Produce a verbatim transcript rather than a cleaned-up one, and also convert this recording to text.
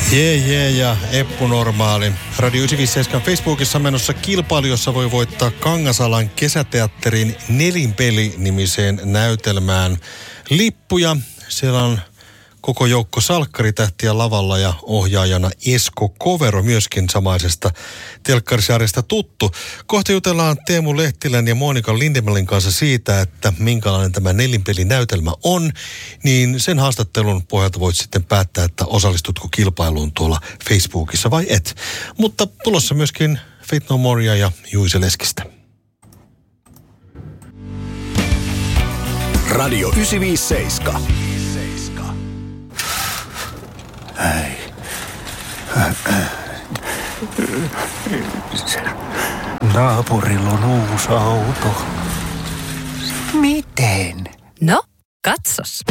Jee, jee ja Eppu Normaali. Radio yhdeksänsataaviisikymmentäseitsemän Facebookissa menossa kilpailu, jossa voi voittaa Kangasalan kesäteatterin Nelinpeli-nimiseen näytelmään lippuja. Siellä on koko joukko salkkaritähtiä lavalla ja ohjaajana Esko Kovero, myöskin samaisesta telkkarisarjasta tuttu. Kohta jutellaan Teemu Lehtilän ja Monika Lindemellin kanssa siitä, että minkälainen tämä Nelinpeli-näytelmä on, niin sen haastattelun pohjalta voit sitten päättää, että osallistutko kilpailuun tuolla Facebookissa vai et. Mutta tulossa myöskin Faith No Morea ja Juise Leskistä. Radio yhdeksänsataaviisikymmentäseitsemän. Hei. Naapurilla on uusi auto. Miten? No,